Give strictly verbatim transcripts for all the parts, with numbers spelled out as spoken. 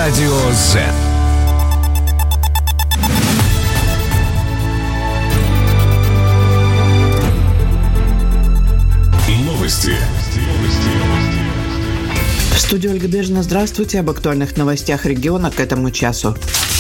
Радио Z. Новости. В студии Ольга Бежина. Здравствуйте. Об актуальных новостях региона к этому часу.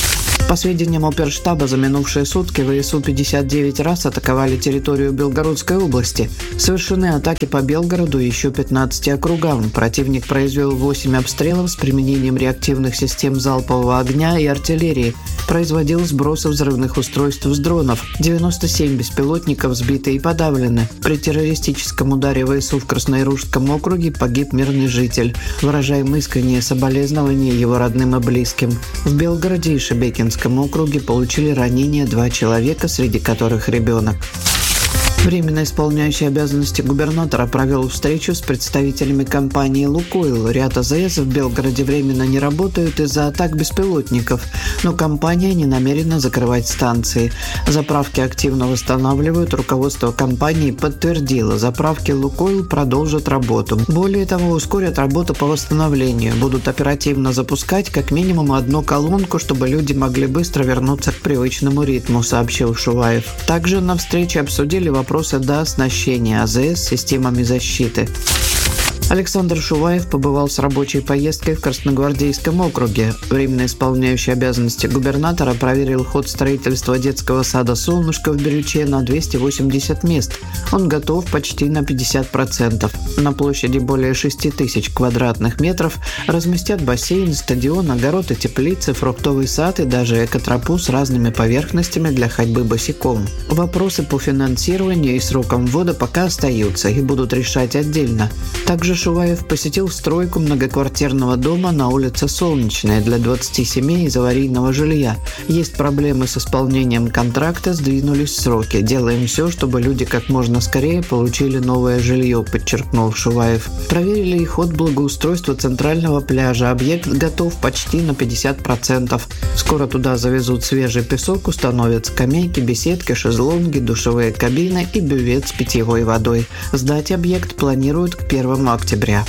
По сведениям оперштаба, за минувшие сутки ВСУ пятьдесят девять раз атаковали территорию Белгородской области. Совершены атаки по Белгороду и еще пятнадцати округам. Противник произвел восемь обстрелов с применением реактивных систем залпового огня и артиллерии. Производил сбросы взрывных устройств с дронов. девяносто семь беспилотников сбиты и подавлены. При террористическом ударе ВСУ в Краснояружском округе погиб мирный житель. Выражаем искреннее соболезнования его родным и близким. В Белгороде и Шебекинском округе получили ранения два человека, среди которых ребенок. Временно исполняющий обязанности губернатора провел встречу с представителями компании «Лукойл». Ряд АЗС в Белгороде временно не работают из-за атак беспилотников, но компания не намерена закрывать станции. Заправки активно восстанавливают. Руководство компании подтвердило, заправки «Лукойл» продолжат работу. Более того, ускорят работу по восстановлению. Будут оперативно запускать как минимум одну колонку, чтобы люди могли быстро вернуться к привычному ритму, сообщил Шуваев. Также на встрече обсудили вопрос Вопросы до оснащения АЗС системами защиты. Александр Шуваев побывал с рабочей поездкой в Красногвардейском округе. Временно исполняющий обязанности губернатора проверил ход строительства детского сада «Солнышко» в Бирюче на двести восемьдесят мест. Он готов почти на пятьдесят процентов. На площади более шести тысяч квадратных метров разместят бассейн, стадион, огород и теплицы, фруктовый сад и даже экотропу с разными поверхностями для ходьбы босиком. Вопросы по финансированию и срокам ввода пока остаются и будут решать отдельно. Также Шуваев посетил стройку многоквартирного дома на улице Солнечная для двадцати семей из аварийного жилья. Есть проблемы с исполнением контракта, сдвинулись сроки. Делаем все, чтобы люди как можно скорее получили новое жилье, подчеркнул Шуваев. Проверили и ход благоустройства центрального пляжа. Объект готов почти на пятьдесят процентов. Скоро туда завезут свежий песок, установят скамейки, беседки, шезлонги, душевые кабины и бювет с питьевой водой. Сдать объект планируют к первому октября.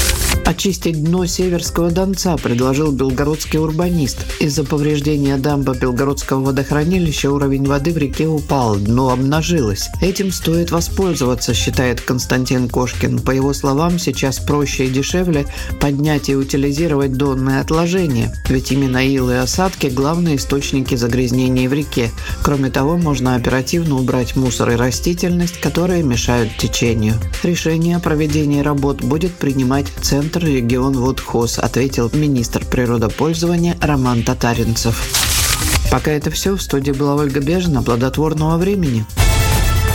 Очистить дно Северского Донца предложил белгородский урбанист. Из-за повреждения дамбы Белгородского водохранилища уровень воды в реке упал, дно обнажилось. Этим стоит воспользоваться, считает Константин Кошкин. По его словам, сейчас проще и дешевле поднять и утилизировать донные отложения, ведь именно ил и осадки – главные источники загрязнений в реке. Кроме того, можно оперативно убрать мусор и растительность, которые мешают течению. Решение о проведении работ будет принимать Центр регион Водхоз, ответил министр природопользования Роман Татаринцев. Пока это все. В студии была Ольга Бежина. Плодотворного времени.